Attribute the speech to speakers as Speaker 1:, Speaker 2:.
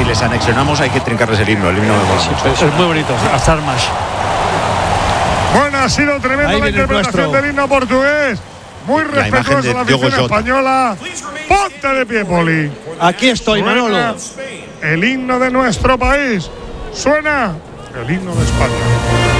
Speaker 1: si les anexionamos hay que trincarles el himno. El himno me mola mucho.
Speaker 2: Es muy bonito, las armas.
Speaker 3: Bueno, ha sido tremenda la interpretación del himno portugués. Muy respetuosa la afición española. Ponte de pie, Poli.
Speaker 2: Aquí estoy, Manolo.
Speaker 3: El himno de nuestro país. Suena el himno de España.